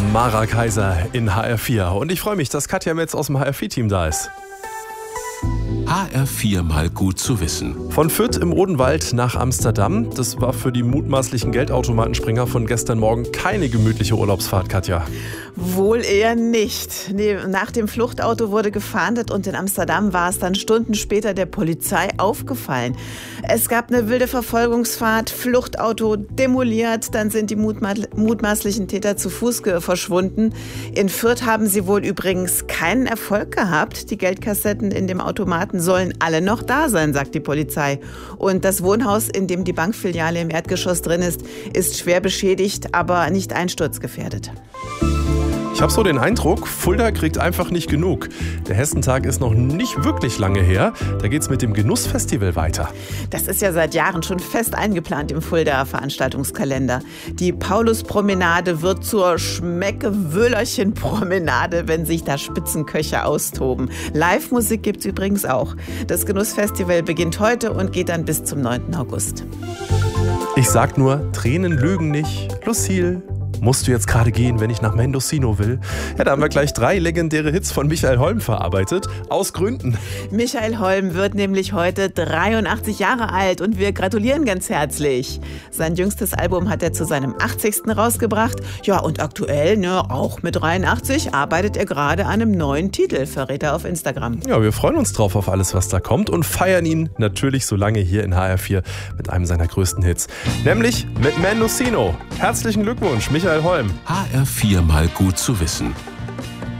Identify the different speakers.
Speaker 1: Mara Kaiser in HR4. Und ich freue mich, dass Katja Metz aus dem HR4-Team da ist.
Speaker 2: HR4 mal gut zu wissen.
Speaker 1: Von Fürth im Odenwald nach Amsterdam. Das war für die mutmaßlichen Geldautomatenspringer von gestern Morgen keine gemütliche Urlaubsfahrt, Katja.
Speaker 3: Wohl eher nicht. Nee, nach dem Fluchtauto wurde gefahndet und in Amsterdam war es dann Stunden später der Polizei aufgefallen. Es gab eine wilde Verfolgungsfahrt, Fluchtauto demoliert, dann sind die mutmaßlichen Täter zu Fuß verschwunden. In Fürth haben sie wohl übrigens keinen Erfolg gehabt. Die Geldkassetten in dem Automaten sollen alle noch da sein, sagt die Polizei. Und das Wohnhaus, in dem die Bankfiliale im Erdgeschoss drin ist schwer beschädigt, aber nicht einsturzgefährdet.
Speaker 1: Ich habe so den Eindruck, Fulda kriegt einfach nicht genug. Der Hessentag ist noch nicht wirklich lange her. Da geht's mit dem Genussfestival weiter.
Speaker 3: Das ist ja seit Jahren schon fest eingeplant im Fuldaer Veranstaltungskalender. Die Pauluspromenade wird zur Schmecke-Wöhlerchen-Promenade, wenn sich da Spitzenköche austoben. Live-Musik gibt's übrigens auch. Das Genussfestival beginnt heute und geht dann bis zum 9. August.
Speaker 1: Ich sag nur, Tränen lügen nicht. Lucille, musst du jetzt gerade gehen, wenn ich nach Mendocino will? Ja, da haben wir gleich 3 legendäre Hits von Michael Holm verarbeitet. Aus Gründen.
Speaker 3: Michael Holm wird nämlich heute 83 Jahre alt und wir gratulieren ganz herzlich. Sein jüngstes Album hat er zu seinem 80. rausgebracht. Ja, und aktuell, auch mit 83, arbeitet er gerade an einem neuen Titel, verrät er auf Instagram.
Speaker 1: Ja, wir freuen uns drauf auf alles, was da kommt und feiern ihn natürlich so lange hier in HR4 mit einem seiner größten Hits. Nämlich mit Mendocino. Herzlichen Glückwunsch, Michael Holm.
Speaker 2: HR4 mal gut zu wissen.